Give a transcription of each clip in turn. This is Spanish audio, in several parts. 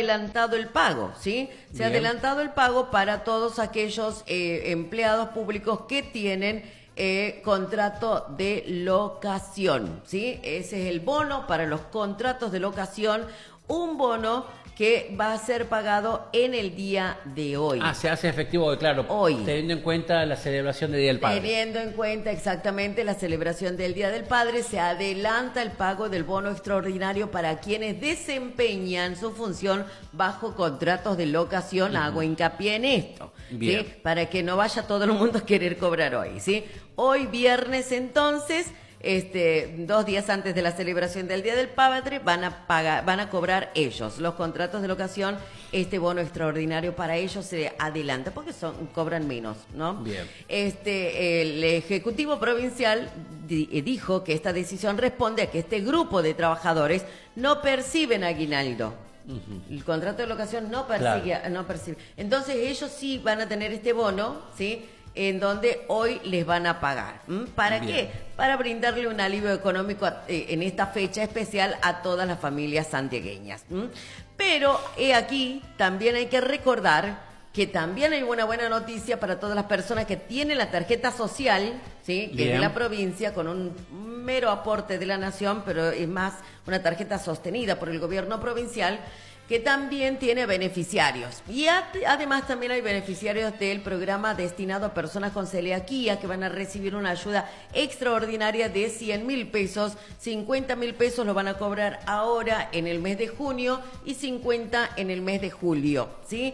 adelantado el pago, ¿sí? Se ha adelantado el pago para todos aquellos empleados públicos que tienen contrato de locación, ¿sí? Ese es el bono para los contratos de locación, un bono que va a ser pagado en el día de hoy. Se hace efectivo, claro, hoy, teniendo en cuenta la celebración del Día del Padre. Teniendo en cuenta exactamente la celebración del Día del Padre, se adelanta el pago del bono extraordinario para quienes desempeñan su función bajo contratos de locación. Hago hincapié en esto, ¿sí? Para que no vaya todo el mundo a querer cobrar hoy, ¿sí? Hoy viernes, entonces, 2 días antes de la celebración del Día del Padre, van a cobrar ellos los contratos de locación. Este bono extraordinario para ellos se adelanta porque cobran menos, ¿no? Bien. El Ejecutivo Provincial dijo que esta decisión responde a que este grupo de trabajadores no perciben aguinaldo. El contrato de locación no percibe. Entonces ellos sí van a tener este bono, ¿sí? En donde hoy les van a pagar. ¿Para qué? Para brindarle un alivio económico en esta fecha especial a todas las familias santiagueñas. Pero aquí también hay que recordar que también hay una buena noticia para todas las personas que tienen la tarjeta social, ¿sí? Que es de la provincia, con un mero aporte de la nación, pero es más una tarjeta sostenida por el gobierno provincial, que también tiene beneficiarios. Y además también hay beneficiarios del programa destinado a personas con celiaquía que van a recibir una ayuda extraordinaria de 100.000 pesos. 50.000 pesos lo van a cobrar ahora en el mes de junio y 50 en el mes de julio, ¿sí?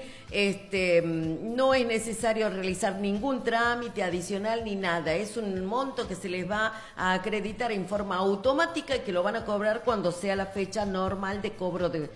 No es necesario realizar ningún trámite adicional ni nada. Es un monto que se les va a acreditar en forma automática y que lo van a cobrar cuando sea la fecha normal de cobro de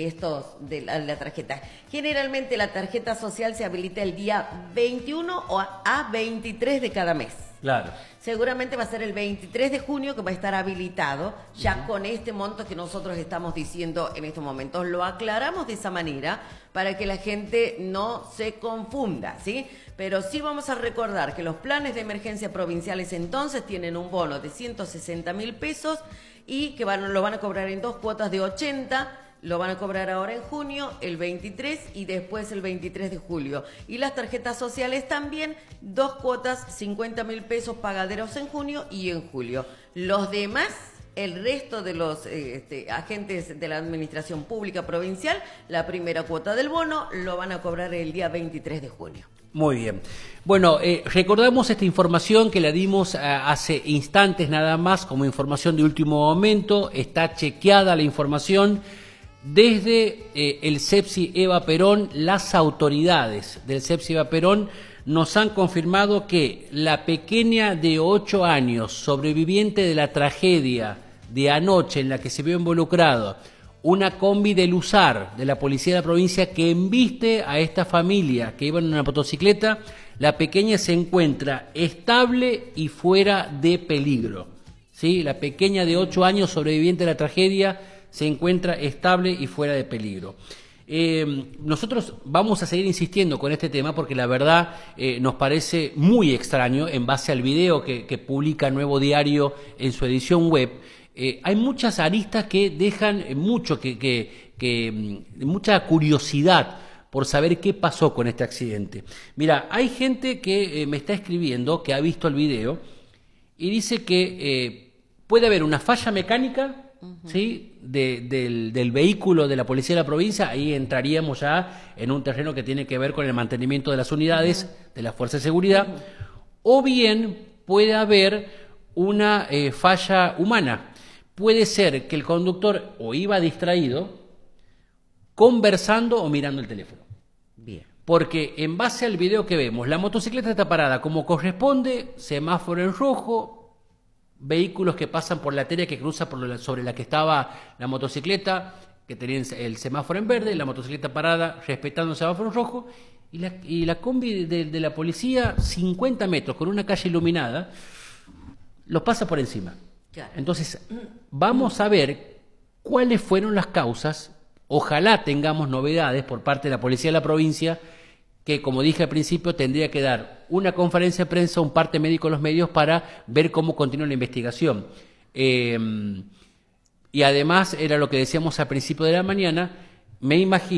la tarjeta. Generalmente la tarjeta social se habilita el día 21 o a 23 de cada mes. Claro. Seguramente va a ser el 23 de junio que va a estar habilitado ya con este monto que nosotros estamos diciendo en estos momentos. Lo aclaramos de esa manera para que la gente no se confunda, ¿sí? Pero sí vamos a recordar que los planes de emergencia provinciales entonces tienen un bono de 160.000 pesos y que lo van a cobrar en 2 cuotas de 80. Lo van a cobrar ahora en junio, el 23 y después el 23 de julio. Y las tarjetas sociales también, 2 cuotas, 50.000 pesos pagaderos en junio y en julio. Los demás, el resto de los agentes de la administración pública provincial, la primera cuota del bono lo van a cobrar el día 23 de junio. Muy bien. Bueno, recordamos esta información que la dimos hace instantes nada más como información de último momento. Está chequeada la información. Desde el CEPSI Eva Perón, las autoridades del CEPSI Eva Perón nos han confirmado que la pequeña de 8 años, sobreviviente de la tragedia de anoche en la que se vio involucrado una combi de Luzar, de la policía de la provincia, que embiste a esta familia que iba en una motocicleta, la pequeña se encuentra estable y fuera de peligro. ¿Sí? La pequeña de 8 años, sobreviviente de la tragedia, se encuentra estable y fuera de peligro. Nosotros vamos a seguir insistiendo con este tema porque la verdad nos parece muy extraño en base al video que publica Nuevo Diario en su edición web. Hay muchas aristas que dejan mucha curiosidad por saber qué pasó con este accidente. Mira, hay gente que me está escribiendo, que ha visto el video y dice que puede haber una falla mecánica, ¿sí? del vehículo de la policía de la provincia. Ahí entraríamos ya en un terreno que tiene que ver con el mantenimiento de las unidades de la Fuerza de Seguridad, o bien puede haber una falla humana. Puede ser que el conductor o iba distraído, conversando o mirando el teléfono. Bien. Porque en base al video que vemos, la motocicleta está parada como corresponde, semáforo en rojo, vehículos que pasan por la arteria que cruza sobre la que estaba la motocicleta, que tenían el semáforo en verde, la motocicleta parada respetando el semáforo en rojo, y la combi de la policía, 50 metros, con una calle iluminada, los pasa por encima. Claro. Entonces, vamos a ver cuáles fueron las causas. Ojalá tengamos novedades por parte de la policía de la provincia, que, como dije al principio, tendría que dar una conferencia de prensa, un parte médico en los medios para ver cómo continúa la investigación. Y además, era lo que decíamos al principio de la mañana, me imagino